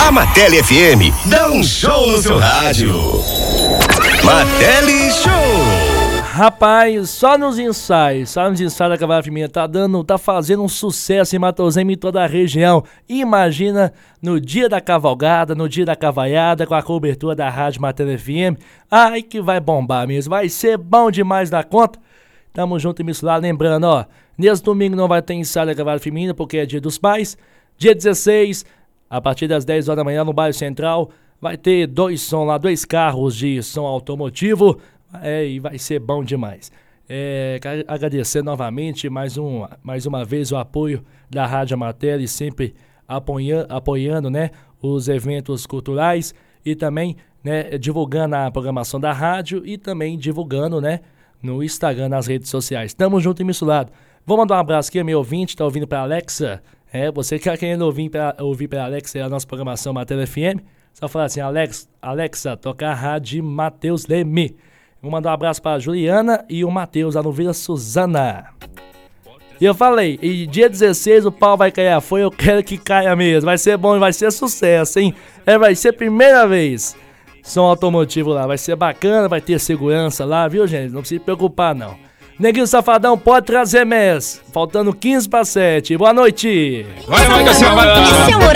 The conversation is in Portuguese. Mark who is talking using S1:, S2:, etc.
S1: A Martelli FM dá um show no seu rádio. Martelli Show.
S2: Rapaz, só nos ensaios da Cavalo Pimenta tá fazendo um sucesso em Matozinhos e em toda a região. Imagina no dia da cavalgada, no dia da cavaiada, com a cobertura da Rádio Martelli FM. Ai, que vai bombar mesmo, vai ser bom demais da conta. Tamo junto e misturado, lembrando, ó, nesse domingo não vai ter ensaio da Cavalo Feminina porque é dia dos pais. Dia 16, a partir das 10 horas da manhã no bairro Central, vai ter dois carros de som automotivo, e vai ser bom demais. Quero agradecer novamente mais uma vez o apoio da Rádio Martelli, sempre apoiando, né, os eventos culturais e também, né, divulgando a programação da rádio e também divulgando, né, no Instagram, nas redes sociais. Tamo junto e misturado. Vou mandar um abraço aqui, meu ouvinte, tá ouvindo pra Alexa. Você que tá querendo ouvir pela Alexa a nossa programação Martelli FM, só falar assim, Alexa, toca a rádio Matheus Leme. Vou mandar um abraço pra Juliana e o Matheus, lá no Vila Suzana. E eu falei, e dia 16 o pau vai cair a folha, eu quero que caia mesmo. Vai ser bom, vai ser sucesso, hein? Vai ser a primeira vez. Som automotivo lá, vai ser bacana, vai ter segurança lá, viu, gente? Não precisa se preocupar, não. Neguinho Safadão, pode trazer mês. Faltando 15 para 7. Boa noite.
S3: Vai, vai,